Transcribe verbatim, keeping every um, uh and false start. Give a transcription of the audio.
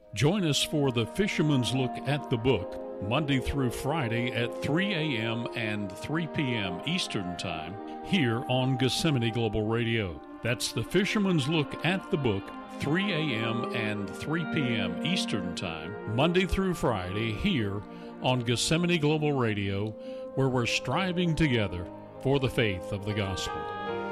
Join us for the Fisherman's Look at the Book, Monday through Friday at three a.m. and three p.m. Eastern Time, here on Gethsemane Global Radio. That's the Fisherman's Look at the Book, three a.m. and three p.m. Eastern Time, Monday through Friday, here on Gethsemane Global Radio, where we're striving together for the faith of the gospel.